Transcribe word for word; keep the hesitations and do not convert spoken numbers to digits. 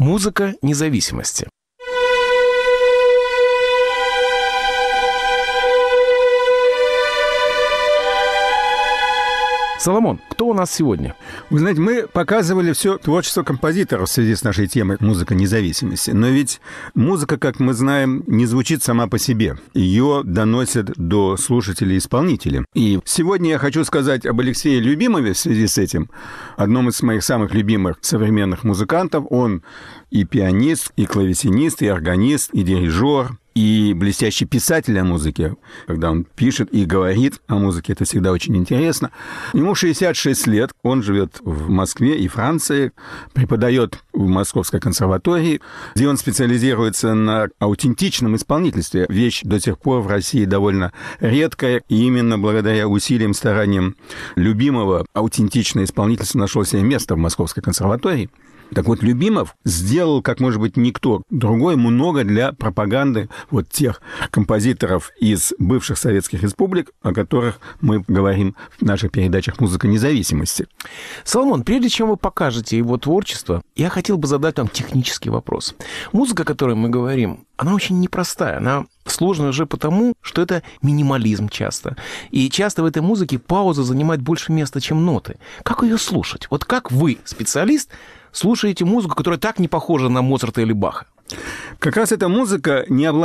Музыка независимости. Соломон, кто у нас сегодня? Вы знаете, мы показывали все творчество композиторов в связи с нашей темой «Музыка независимости». Но ведь музыка, как мы знаем, не звучит сама по себе. Ее доносят до слушателей и исполнителей. И сегодня я хочу сказать об Алексее Любимове в связи с этим. Одном из моих самых любимых современных музыкантов. Он и пианист, и клавесинист, и органист, и дирижер, и блестящий писатель о музыке. Когда он пишет и говорит о музыке, это всегда очень интересно. Ему шестьдесят шесть лет, он живет в Москве и Франции, преподает в Московской консерватории, где он специализируется на аутентичном исполнительстве. Вещь до сих пор в России довольно редкая, и именно благодаря усилиям, стараниям Любимова аутентичное исполнительство нашло себе место в Московской консерватории. Так вот, Любимов сделал, как, может быть, никто другой, много для пропаганды вот тех композиторов из бывших советских республик, о которых мы говорим в наших передачах «Музыка независимости». Соломон, прежде чем вы покажете его творчество, я хотел бы задать вам технический вопрос. Музыка, о которой мы говорим, она очень непростая, она сложная уже потому, что это минимализм часто. И часто в этой музыке пауза занимает больше места, чем ноты. Как ее слушать? Вот как вы, специалист, слушаете музыку, которая так не похожа на Моцарта или Баха? Как раз эта музыка не обладает